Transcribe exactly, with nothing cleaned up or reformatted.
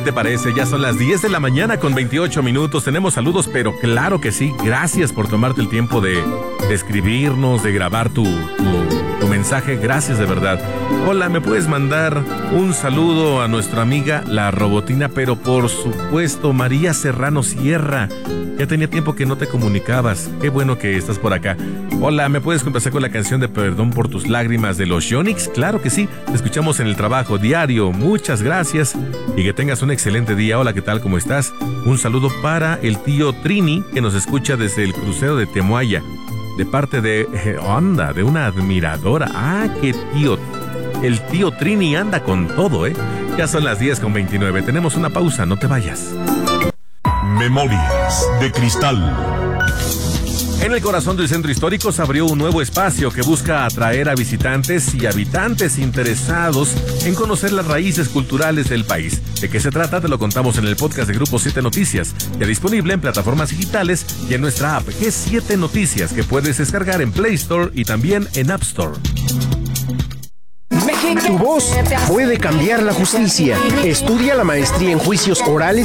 te parece? Ya son las diez de la mañana con veintiocho minutos. Tenemos saludos, pero claro que sí. Gracias por tomarte el tiempo de, de escribirnos, de grabar tu, tu, tu mensaje. Gracias de verdad. Hola, ¿me puedes mandar un saludo a nuestra amiga La Robotina? Pero por supuesto, María Serrano Sierra. Ya tenía tiempo que no te comunicabas. Qué bueno que estás por acá. Hola, ¿me puedes complacer con la canción de Perdón por tus lágrimas de los Yonix? Claro que sí. Te escuchamos en el trabajo diario. Muchas gracias y que tengas un excelente día. Hola, ¿qué tal? ¿Cómo estás? Un saludo para el tío Trini, que nos escucha desde el crucero de Temuaya, de parte de eh, onda, de una admiradora. Ah, qué tío. El tío Trini anda con todo, ¿eh? Ya son las diez con veintinueve. Tenemos una pausa, no te vayas. Memorias de Cristal. En el corazón del centro histórico se abrió un nuevo espacio que busca atraer a visitantes y habitantes interesados en conocer las raíces culturales del país. ¿De qué se trata? Te lo contamos en el podcast de Grupo siete Noticias, ya disponible en plataformas digitales y en nuestra app G siete Noticias, que puedes descargar en Play Store y también en App Store. Tu voz puede cambiar la justicia. Estudia la maestría en juicios orales